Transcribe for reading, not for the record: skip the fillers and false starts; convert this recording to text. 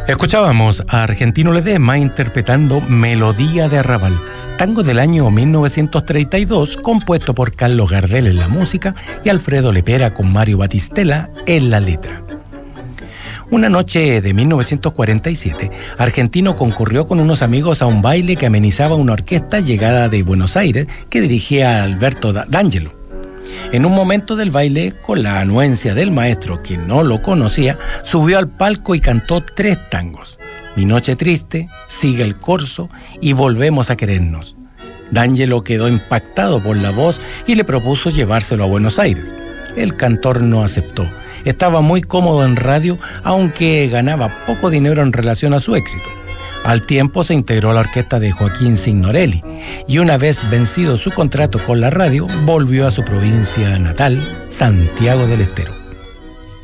Escuchábamos a Argentino Ledesma interpretando Melodía de Arrabal, tango del año 1932, compuesto por Carlos Gardel en la música y Alfredo Lepera con Mario Batistella en la letra. Una noche de 1947, Argentino concurrió con unos amigos a un baile que amenizaba una orquesta llegada de Buenos Aires que dirigía Alberto D'Angelo. En un momento del baile, con la anuencia del maestro, quien no lo conocía, subió al palco y cantó 3 tangos: Mi noche triste, Sigue el corso y Volvemos a querernos. D'Angelo quedó impactado por la voz y le propuso llevárselo a Buenos Aires. El cantor no aceptó. Estaba muy cómodo en radio, aunque ganaba poco dinero en relación a su éxito. Al tiempo se integró a la orquesta de Joaquín Signorelli y una vez vencido su contrato con la radio, volvió a su provincia natal, Santiago del Estero.